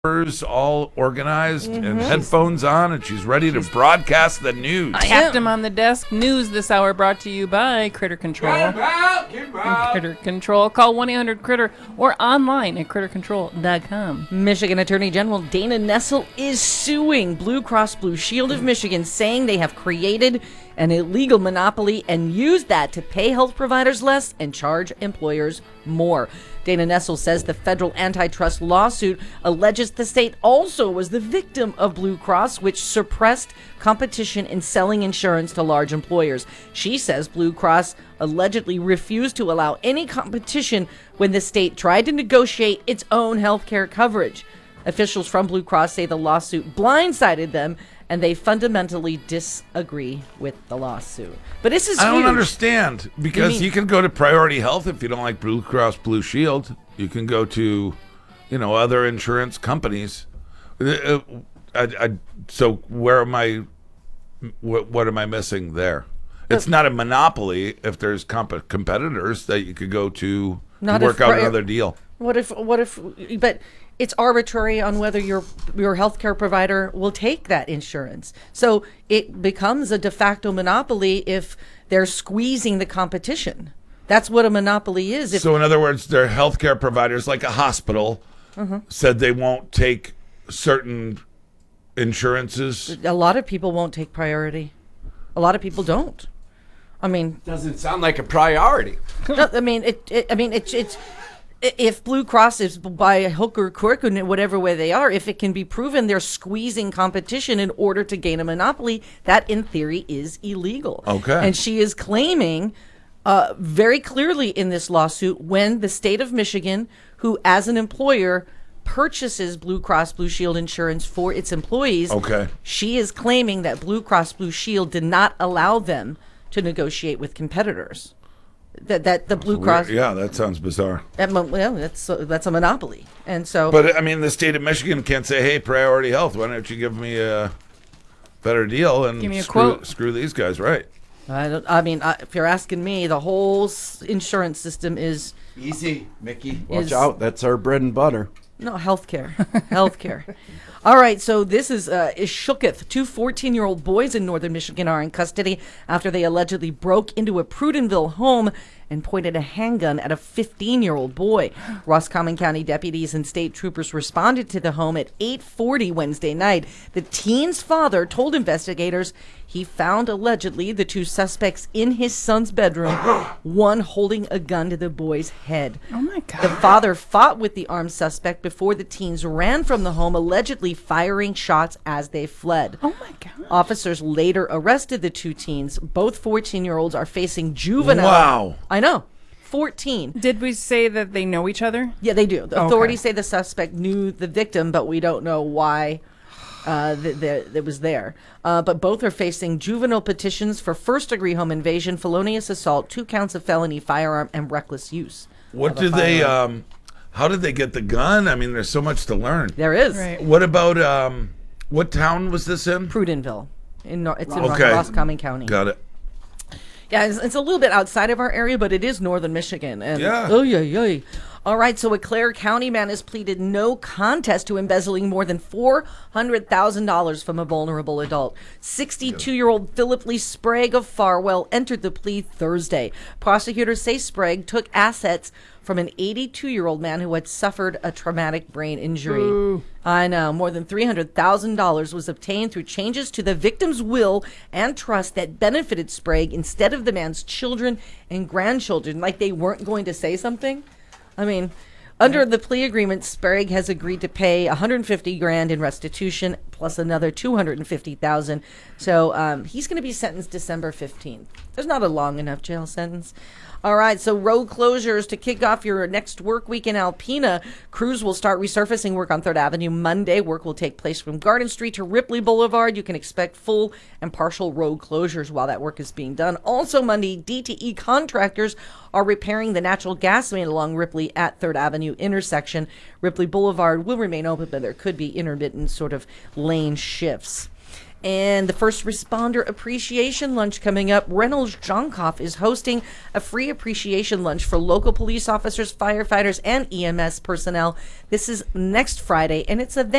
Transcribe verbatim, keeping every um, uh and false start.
all organized mm-hmm. and headphones on, and she's ready to broadcast the news. I tapped him on the desk. News this hour brought to you by Critter Control. Get him out, get him out. Critter Control. Call one eight hundred critter or online at critter control dot com. Michigan Attorney General Dana Nessel is suing Blue Cross Blue Shield of Michigan, saying they have created an illegal monopoly and used that to pay health providers less and charge employers more. Dana Nessel says the federal antitrust lawsuit alleges the state also was the victim of Blue Cross, which suppressed competition in selling insurance to large employers. She says Blue Cross allegedly refused to allow any competition when the state tried to negotiate its own health care coverage. Officials from Blue Cross say the lawsuit blindsided them, and they fundamentally disagree with the lawsuit. But this is I don't huge. understand, because you, you can go to Priority Health if you don't like Blue Cross Blue Shield. You can go to, you know, other insurance companies. Uh, I, I, so where am I? What, what am I missing there? It's not a monopoly if there's comp- competitors that you could go to Not to work if out pri- another deal. What if? What if? But it's arbitrary on whether your your healthcare provider will take that insurance. So it becomes a de facto monopoly if they're squeezing the competition. That's what a monopoly is. If So in other words, their healthcare providers, like a hospital, mm-hmm. said they won't take certain insurances. A lot of people won't take priority. A lot of people don't. I mean, Doesn't sound like a priority. no, I mean, it, it. I mean, it's it's. If Blue Cross is by hook or crook, in whatever way they are, if it can be proven they're squeezing competition in order to gain a monopoly, that in theory is illegal. Okay. And she is claiming uh, very clearly in this lawsuit, when the state of Michigan, who as an employer purchases Blue Cross Blue Shield insurance for its employees, Okay. she is claiming that Blue Cross Blue Shield did not allow them to negotiate with competitors. That that the Blue Cross, Yeah, that sounds bizarre. that, mo- well, that's uh, that's a monopoly, and so. But I mean, the state of Michigan can't say, "Hey, Priority Health, why don't you give me a better deal and Give me a screw, quote." screw these guys?" Right? I don't. I mean, I, if you're asking me, the whole s- insurance system is Easy, Mickey. Watch Is- out. That's our bread and butter. no healthcare, healthcare. All right, so this is uh, is shooketh. Two fourteen-year-old boys in northern Michigan are in custody after they allegedly broke into a Prudenville home and pointed a handgun at a fifteen-year-old boy. Roscommon County deputies and state troopers responded to the home at eight forty Wednesday night. The teen's father told investigators he found allegedly the two suspects in his son's bedroom, one holding a gun to the boy's head. Oh, my God. The father fought with the armed suspect before the teens ran from the home, allegedly firing shots as they fled. Oh, my God. Officers later arrested the two teens. Both fourteen-year-olds are facing juvenile. Wow. I know. fourteen. Did we say that they know each other? Yeah, they do. The Okay. authorities say the suspect knew the victim, but we don't know why uh, th- th- it was there. Uh, but both are facing juvenile petitions for first-degree home invasion, felonious assault, two counts of felony firearm, and reckless use. What of a did they? firearm. Um, how did they get the gun? I mean, there's so much to learn. There is. Right. What about um, what town was this in? Prudenville. In Nor- it's in Okay. Roscommon County. Got it. Yeah, it's, it's a little bit outside of our area, but it is northern Michigan. And Yeah. Oh, yeah, yeah. All right, so a Clare County man has pleaded no contest to embezzling more than four hundred thousand dollars from a vulnerable adult. sixty-two-year-old Philip Lee Sprague of Farwell entered the plea Thursday. Prosecutors say Sprague took assets from an eighty-two-year-old man who had suffered a traumatic brain injury. Ooh. I know. More than three hundred thousand dollars was obtained through changes to the victim's will and trust that benefited Sprague instead of the man's children and grandchildren, like they weren't going to say something. I mean, under the plea agreement, Sprague has agreed to pay one hundred fifty grand in restitution plus another two hundred fifty thousand. So um, he's going to be sentenced December fifteenth. There's not a long enough jail sentence. All right, so road closures to kick off your next work week in Alpena. Crews will start resurfacing work on third Avenue Monday. Work will take place from Garden Street to Ripley Boulevard. You can expect full and partial road closures while that work is being done. Also Monday, D T E contractors are repairing the natural gas main along Ripley at third Avenue intersection. Ripley Boulevard will remain open, but there could be intermittent sort of lane shifts. And the First Responder Appreciation Lunch coming up. Reynolds Johnkoff is hosting a free appreciation lunch for local police officers, firefighters, and E M S personnel. This is next Friday, and it's a